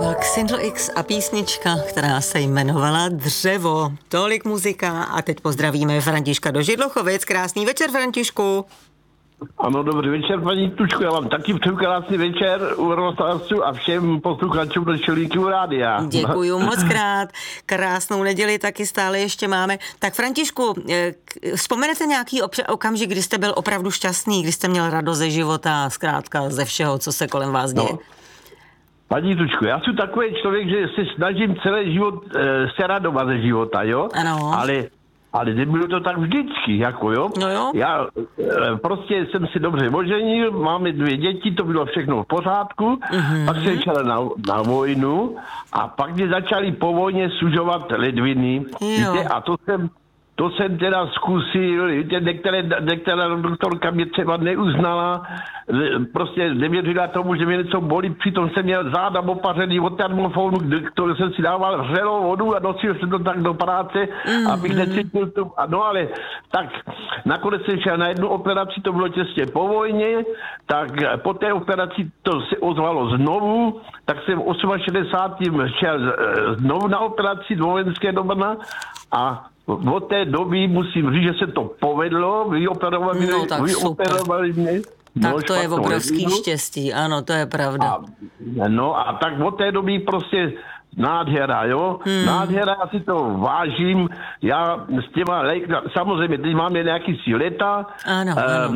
Slovák Single X a písnička, která se jmenovala Dřevo. Tolik muzika a teď pozdravíme Františka do Židlochovic. Krásný večer, Františku. Ano, dobrý večer, paní Tučku, já vám taky přeju krásný večer u rozhlasu a všem posluchačům do Čelíku rádia. Děkuju moc krát, krásnou neděli taky stále ještě máme. Tak Františku, vzpomenete nějaký okamžik, kdy jste byl opravdu šťastný, kdy jste měl radost ze života, zkrátka ze všeho, co se kolem vás děje? No. Paní Tučku, já jsem takový člověk, že se snažím celý život se radovat ze života, jo? Ano. Ale nebylo to tak vždycky, jako jo. No jo. Já prostě jsem si dobře oženil, máme 2 děti, to bylo všechno v pořádku, pak jsem šel na vojnu a pak mě začali po vojně sužovat ledviny, víte, a to jsem teda zkusil, víte, některá doktorka mě třeba neuznala, prostě nevěřila tomu, že mě něco bolí, přitom jsem měl záda opařený od termofonu, který jsem si dával vřelou vodu a nosil jsem to tak do práce, abych necítil to. No ale tak nakonec jsem šel na jednu operaci, to bylo těsně po vojně, tak po té operaci to se ozvalo znovu, tak jsem v 68. šel znovu na operaci do vojenské domana a od té doby musím říct, že se to povedlo, vyoperovali mě. Tak to je obrovský štěstí, ano, to je pravda. A tak od té doby prostě nádhera, jo? Nádhera, já si to vážím, já s těma samozřejmě, teď máme nějaký si leta, ano.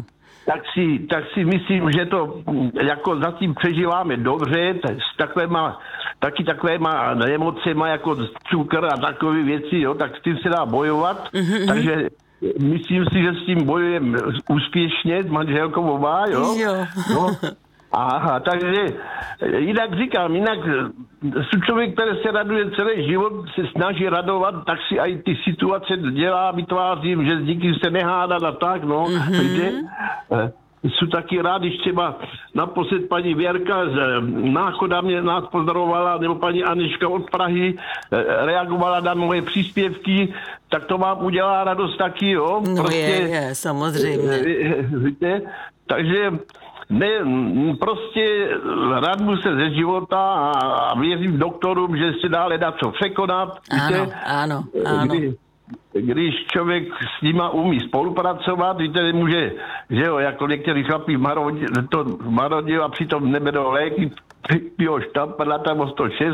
Tak si myslím, že to jako zatím přežíváme dobře, taky takovéma nemocema jako cukr a takové věci, jo, tak s tím se dá bojovat, takže myslím si, že s tím bojujeme úspěšně, s manželkou oba, jo. No. Aha, takže jinak říkám, člověk, který se raduje celý život, se snaží radovat, tak si i ty situace dělá, vytvářím, že s nikým se nehádá a tak, no, víte. Jsou taky rád, když třeba naposled paní Věrka z Náchoda nás pozdravovala, nebo paní Anička od Prahy reagovala na moje příspěvky, tak to vám udělá radost taky, jo. No prostě, je, samozřejmě. Víte, takže prostě radnu se ze života a věřím doktorům, že se dá dát co překonat. Víte? Ano. Když člověk s nima umí spolupracovat, víte, nemůže, že jo, jako některý chlapí marodil a přitom neberou léky, pijou štamperla tam o 106.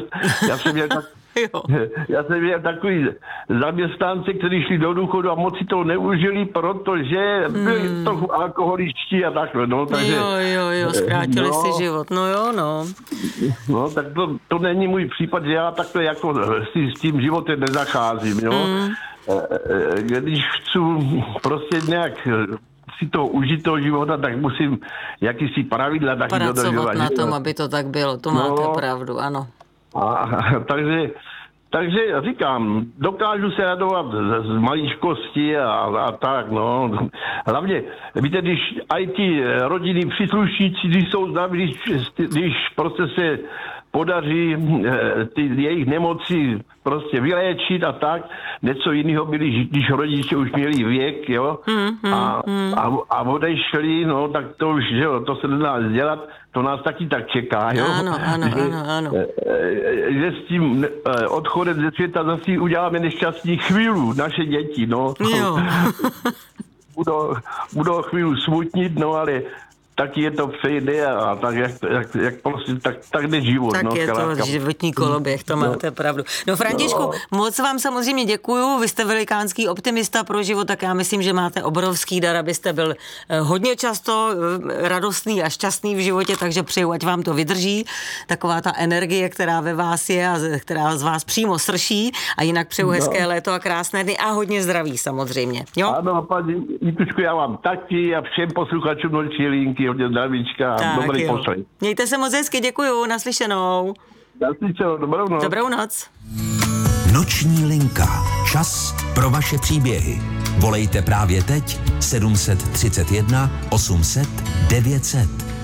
Já jsem měl takový zaměstnance, kteří šli do důchodu a moc si to neužili, protože byli trochu alkoholičtí a takhle, no, takže... Jo, zkrátili si život, no. No, tak to není můj případ, že já takhle jako s tím životem nezacházím, jo. Když chci prostě nějak si to užít toho života, tak musím jakýsi pravidla taky dodržovat. Pracovat na tom, aby to tak bylo, to máte pravdu, ano. Takže říkám, dokážu se radovat z maličkosti a tak, no. Hlavně, víte, když i ty rodiny příslušníci, když jsou zdraví, když prostě se podaří ty jejich nemoci prostě vyléčit a tak. Něco jiného byli, když rodiče už měli věk, jo, a odešli, no, tak to už, jo, to se nedá dělat, to nás taky tak čeká, jo. Ano. Že s tím odchodem ze světa zase uděláme nešťastný chvíli, naše děti, no. Jo. budou chvíli smutnit, no, ale taky je to přejde a tak, jak prostě, tak jde život. Tak je to životní koloběh, to máte pravdu. No Františku, moc vám samozřejmě děkuju, vy jste velikánský optimista pro život, tak já myslím, že máte obrovský dar, abyste byl hodně často radostný a šťastný v životě, takže přeju, ať vám to vydrží, taková ta energie, která ve vás je a která z vás přímo srší a jinak přeju hezké léto a krásné dny a hodně zdraví samozřejmě. Jo? Ano, paní Jituško, já vám taky a všem posluchačům Noční linky hodně zdravíčka a dobrý poslech. Mějte se moc hezky, děkuju, naslyšenou. Naslyšenou, dobrou noc. Dobrou noc. Noční linka. Čas pro vaše příběhy. Volejte právě teď 731 800 900.